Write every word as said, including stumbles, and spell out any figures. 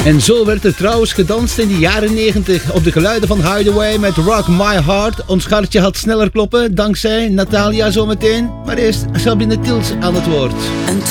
En zo werd er trouwens gedanst in de jaren negentig op de geluiden van Hideaway met Rock My Heart. Ons hartje had sneller kloppen, dankzij Natalia zometeen. Maar eerst Sabine Tiels aan het woord. En